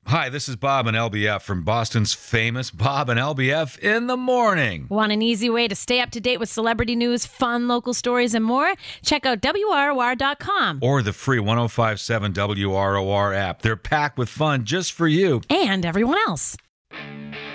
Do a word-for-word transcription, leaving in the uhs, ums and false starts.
Hi, this is Bob and L B F from Boston's famous Bob and L B F in the Morning. Want an easy way to stay up to date with celebrity news, fun local stories, and more? Check out W R O R dot com. Or the free one oh five seven W R O R app. They're packed with fun just for you. And everyone else.